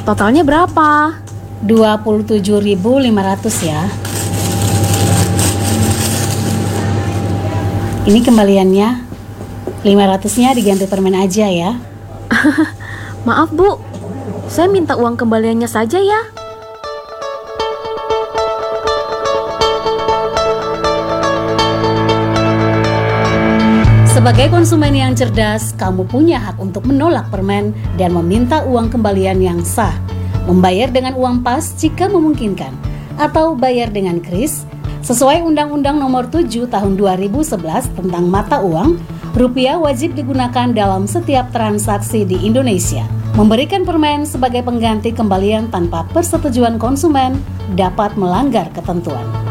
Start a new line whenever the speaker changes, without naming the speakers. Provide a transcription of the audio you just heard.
Totalnya berapa?
27.500 ya. Ini kembaliannya. 500-nya diganti permen aja ya.
Maaf Bu, saya minta uang kembaliannya saja ya.
Sebagai konsumen yang cerdas, kamu punya hak untuk menolak permen dan meminta uang kembalian yang sah. Membayar dengan uang pas jika memungkinkan, atau bayar dengan kris. Sesuai Undang-Undang Nomor 7 Tahun 2011 tentang mata uang, rupiah wajib digunakan dalam setiap transaksi di Indonesia. Memberikan permen sebagai pengganti kembalian tanpa persetujuan konsumen dapat melanggar ketentuan.